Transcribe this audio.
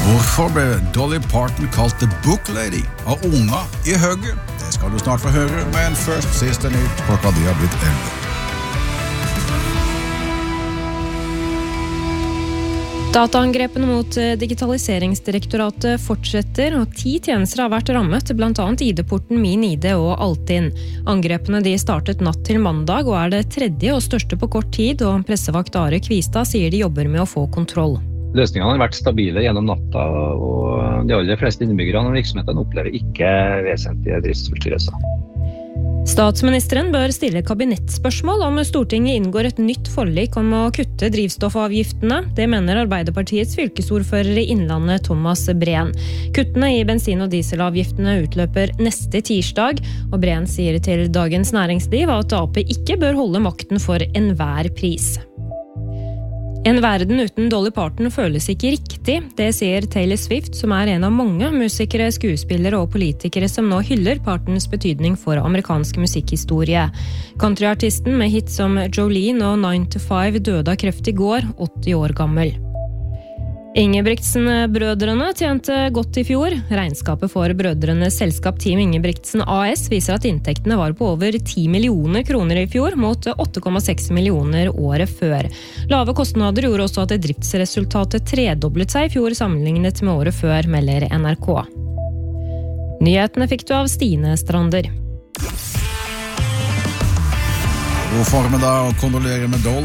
Hvorfor ble Dolly Parton kalt The Book Lady av unga i høgget? Det skal du snart få høre, men først siste nytt klokka de har blitt 11. Dataangrepene mot Digitaliseringsdirektoratet fortsetter, og 10 tjenester har vært rammet, blant annet ID-porten Min ID og Altinn. Angrepene de startet natt til mandag, og er det tredje og største på kort tid, og pressevakt Are Kvistad sier de jobber med å få kontroll. Løsningene har vært stabile gjennom natta, og de aller fleste innbyggerne og virksomhetene opplever ikke vesentlige driftsforstyrrelser. Statsministeren bør stille kabinettspørsmål om Stortinget inngår et nytt forlik om å kutte drivstoffavgiftene. Det mener Arbeiderpartiets fylkesordfører i Innlandet Thomas Breen. Kuttene i bensin- og dieselavgiftene utløper neste tirsdag, og Breen sier til Dagens Næringsliv at AP ikke bør holde makten for enhver pris. En verden uten Dolly Parton føles ikke riktig, det sier Taylor Swift, som er en av mange musikere, skuespillere og politikere som nå hyller Partons betydning for amerikansk musikkhistorie. Countryartisten med hits som Jolene og 9 to 5 døde av kreft i går, 80 år gammel. Ingebrigtsen-brødrene tjente godt i fjor. Regnskapet for brødrenes selskap Team Ingebrigtsen AS viser at inntektene var på over 10 millioner kroner i fjor, mot 8,6 millioner året før. Lave kostnader gjorde også at driftsresultatet tredoblet seg i fjor sammenlignet med året før, melder NRK. Nyhetene fikk du av Stine Strander. God formiddag og kondolerer med Dolly.